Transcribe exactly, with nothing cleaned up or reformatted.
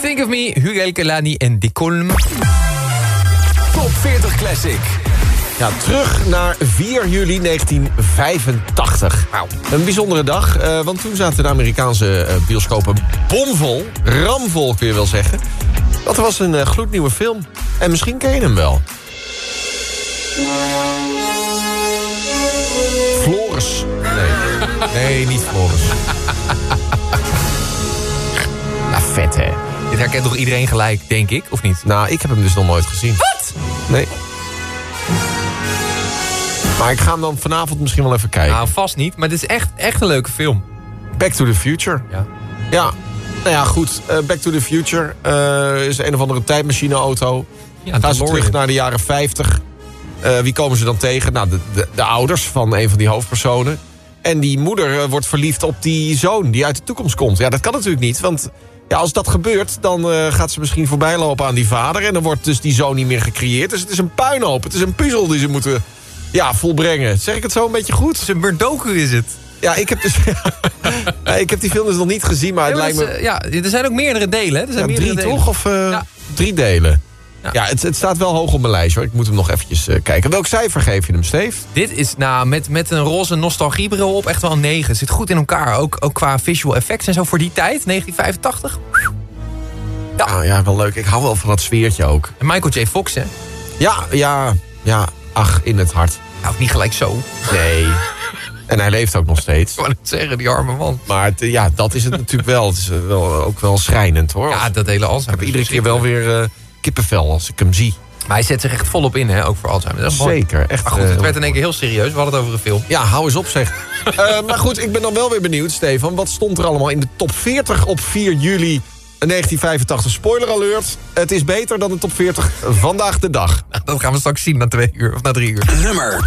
Think of Me, Hugo Kelani en Dicolm. Top veertig Classic. Ja, terug naar vier juli negentien vijfentachtig. Wauw. Een bijzondere dag, uh, want toen zaten de Amerikaanse uh, bioscopen bomvol. Ramvol, kun je wel zeggen. Dat was een uh, gloednieuwe film. En misschien ken je hem wel. Floris. Nee, nee niet Floris. Nou, vet hè. Dit herkent toch iedereen gelijk, denk ik, of niet? Nou, ik heb hem dus nog nooit gezien. Wat? Nee. Maar ik ga hem dan vanavond misschien wel even kijken. Nou, vast niet, maar dit is echt, echt een leuke film. Back to the Future. Ja. Ja, nou ja, goed. Uh, Back to the Future uh, is een of andere tijdmachineauto. Ja, Gaan ze terug naar de jaren vijftig. Uh, wie komen ze dan tegen? Nou, de, de, de ouders van een van die hoofdpersonen. En die moeder uh, wordt verliefd op die zoon die uit de toekomst komt. Ja, dat kan natuurlijk niet, want ja, als dat gebeurt, dan uh, gaat ze misschien voorbij lopen aan die vader. En dan wordt dus die zoon niet meer gecreëerd. Dus het is een puinhoop. Het is een puzzel die ze moeten ja, volbrengen. Zeg ik het zo een beetje goed? Zijn Murdoku is het. Ja, ik heb dus ja, ik heb die film dus nog niet gezien, maar het ja, maar lijkt me... is, ja, er zijn ook meerdere delen. Hè? Er zijn Ja, meerdere drie delen. toch? Of uh, Ja. drie delen? Ja, ja het, het staat wel hoog op mijn lijst, hoor. Ik moet hem nog eventjes uh, kijken. Welk cijfer geef je hem, Steve? Dit is nou, met, met een roze nostalgiebril op echt wel een negen. Het zit goed in elkaar. Ook, ook qua visual effects en zo voor die tijd, negentien vijfentachtig. Ja. Ah, ja, wel leuk. Ik hou wel van dat sfeertje ook. En Michael J. Fox, hè? Ja, ja, ja. Ach, in het hart. Nou, niet gelijk zo. Nee. En hij leeft ook nog steeds. Ik wou het zeggen, die arme man. Maar het, ja, dat is het natuurlijk wel. Het is wel, ook wel schrijnend, hoor. Ja, dat hele Alzheimer. Ik heb iedere keer wel weer uh, kippenvel als ik hem zie. Maar hij zet zich echt volop in, hè, ook voor Alzheimer. Dat is mooi. Zeker, echt. Maar goed, het uh, werd in één keer heel serieus. We hadden het over een film. Ja, hou eens op, zeg. uh, maar goed, ik ben dan wel weer benieuwd, Stefan. Wat stond er allemaal in de top veertig op vier juli negentien vijfentachtig? Spoiler alert. Het is beter dan de top veertig vandaag de dag. Dat gaan we straks zien na twee uur of na drie uur. Nummer